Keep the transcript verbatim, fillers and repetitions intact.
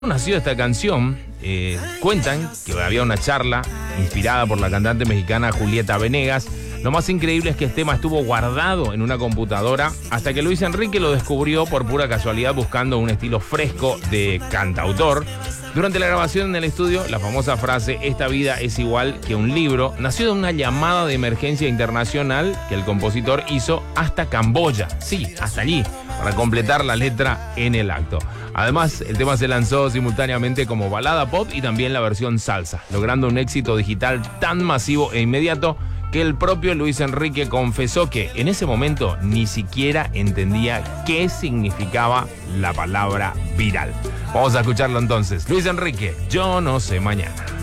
Nació esta canción, eh, cuentan que había una charla inspirada por la cantante mexicana Julieta Venegas. Lo más increíble es que este tema estuvo guardado en una computadora hasta que Luis Enrique lo descubrió por pura casualidad buscando un estilo fresco de cantautor. Durante la grabación en el estudio, la famosa frase "esta vida es igual que un libro" nació de una llamada de emergencia internacional que el compositor hizo hasta Camboya, sí, hasta allí, para completar la letra en el acto. Además, el tema se lanzó simultáneamente como balada pop y también la versión salsa, logrando un éxito digital tan masivo e inmediato que el propio Luis Enrique confesó que en ese momento ni siquiera entendía qué significaba la palabra viral. Vamos a escucharlo entonces. Luis Enrique, Yo no sé mañana.